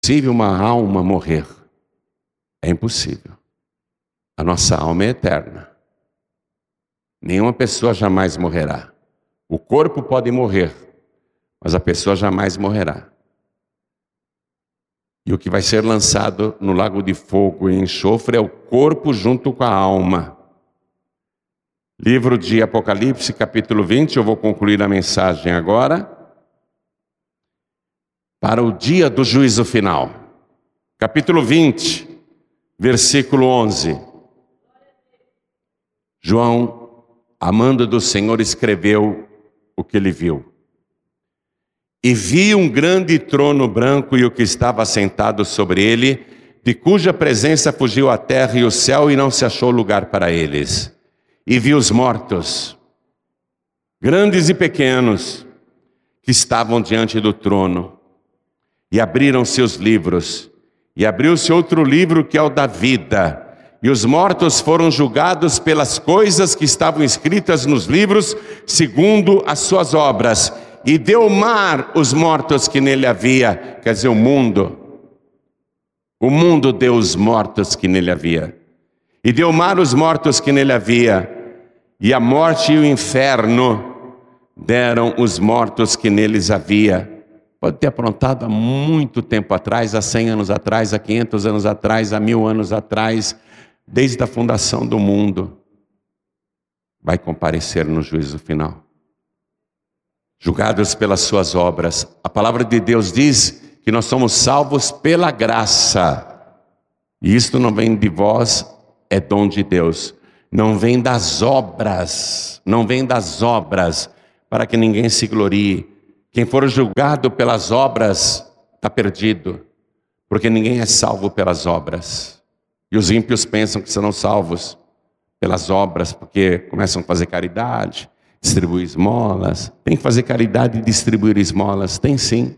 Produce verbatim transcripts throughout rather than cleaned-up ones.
impossível uma alma morrer. É impossível. A nossa alma é eterna. Nenhuma pessoa jamais morrerá. O corpo pode morrer, mas a pessoa jamais morrerá. E o que vai ser lançado no lago de fogo e enxofre é o corpo junto com a alma. Livro de Apocalipse, capítulo vinte, eu vou concluir a mensagem agora. Para o dia do juízo final. Capítulo vinte, versículo onze. João, amando do Senhor, escreveu o que ele viu. E vi um grande trono branco e o que estava sentado sobre ele, de cuja presença fugiu a terra e o céu e não se achou lugar para eles. E vi os mortos, grandes e pequenos, que estavam diante do trono. E abriram-se os livros, e abriu-se outro livro que é o da vida. E os mortos foram julgados pelas coisas que estavam escritas nos livros, segundo as suas obras. E deu o mar os mortos que nele havia, quer dizer, o mundo. O mundo deu os mortos que nele havia. E deu o mar os mortos que nele havia. E a morte e o inferno deram os mortos que neles havia. Pode ter aprontado há muito tempo atrás, há cem anos atrás, há quinhentos anos atrás, há mil anos atrás, desde a fundação do mundo. Vai comparecer no juízo final. Julgados pelas suas obras. A palavra de Deus diz que nós somos salvos pela graça. E isto não vem de vós, é dom de Deus. Não vem das obras, não vem das obras, para que ninguém se glorie. Quem for julgado pelas obras está perdido, porque ninguém é salvo pelas obras. E os ímpios pensam que serão salvos pelas obras, porque começam a fazer caridade, distribuir esmolas. Tem que fazer caridade e distribuir esmolas, tem sim.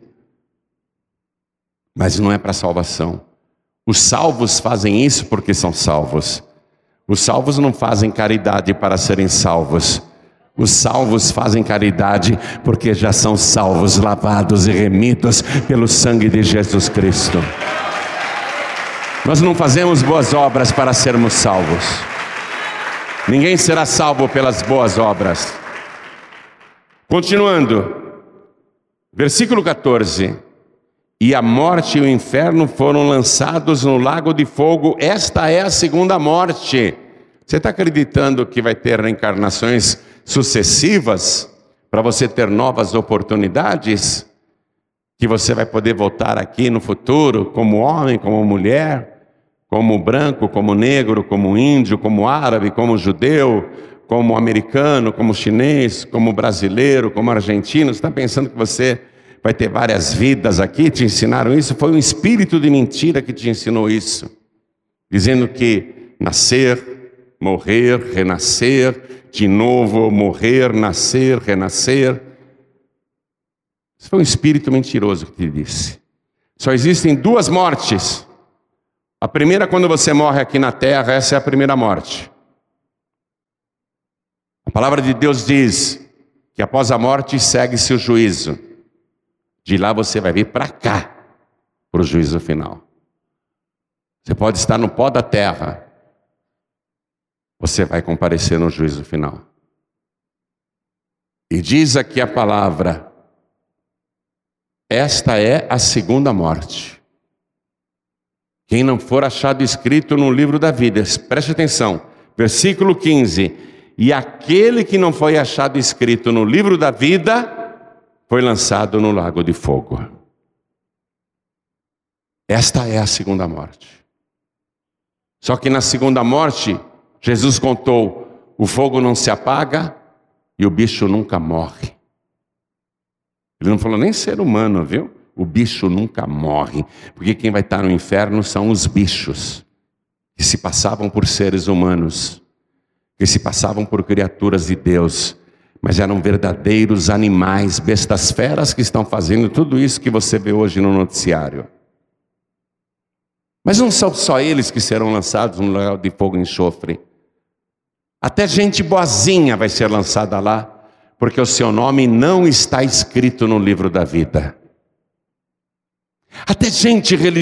Mas não é para salvação. Os salvos fazem isso porque são salvos. Os salvos não fazem caridade para serem salvos. Os salvos fazem caridade porque já são salvos, lavados e remidos pelo sangue de Jesus Cristo. Nós não fazemos boas obras para sermos salvos. Ninguém será salvo pelas boas obras. Continuando, versículo quatorze. E a morte e o inferno foram lançados no lago de fogo. Esta é a segunda morte. Você está acreditando que vai ter reencarnações sucessivas para você ter novas oportunidades? Que você vai poder voltar aqui no futuro como homem, como mulher, como branco, como negro, como índio, como árabe, como judeu, como americano, como chinês, como brasileiro, como argentino? Você está pensando que você vai ter várias vidas aqui? Te ensinaram isso? Foi um espírito de mentira que te ensinou isso, dizendo que nascer, morrer, renascer, de novo morrer, nascer, renascer. Isso foi um espírito mentiroso que te disse. Só existem duas mortes. A primeira, quando você morre aqui na terra, essa é a primeira morte. A palavra de Deus diz que após a morte segue-se o juízo. De lá você vai vir para cá, para o juízo final. Você pode estar no pó da terra, você vai comparecer no juízo final. E diz aqui a palavra, esta é a segunda morte. Quem não for achado escrito no livro da vida, preste atenção, versículo quinze. E aquele que não foi achado escrito no livro da vida, foi lançado no lago de fogo. Esta é a segunda morte. Só que na segunda morte, Jesus contou, o fogo não se apaga e o bicho nunca morre. Ele não falou nem ser humano, viu? O bicho nunca morre, porque quem vai estar no inferno são os bichos, que se passavam por seres humanos, que se passavam por criaturas de Deus, mas eram verdadeiros animais, bestas feras que estão fazendo tudo isso que você vê hoje no noticiário. Mas não são só eles que serão lançados no lago de fogo e enxofre. Até gente boazinha vai ser lançada lá, porque o seu nome não está escrito no livro da vida. Até gente religiosa